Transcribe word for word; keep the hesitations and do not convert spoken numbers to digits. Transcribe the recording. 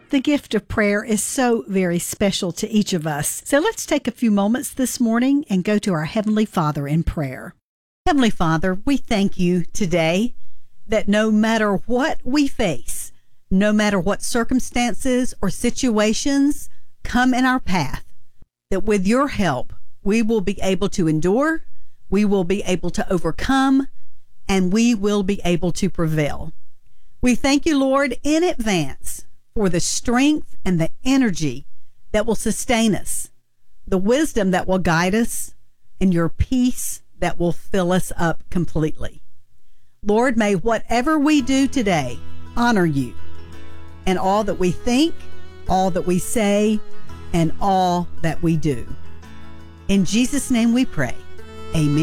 The gift of prayer is so very special to each of us. So let's take a few moments this morning and go to our Heavenly Father in prayer. Heavenly Father, we thank you today that no matter what we face, no matter what circumstances or situations come in our path, that with your help, we will be able to endure, we will be able to overcome, and we will be able to prevail. We thank you, Lord, in advance for the strength and the energy that will sustain us, the wisdom that will guide us, and your peace that will fill us up completely. Lord, may whatever we do today honor you, and all that we think, all that we say, and all that we do. In Jesus' name we pray. Amen.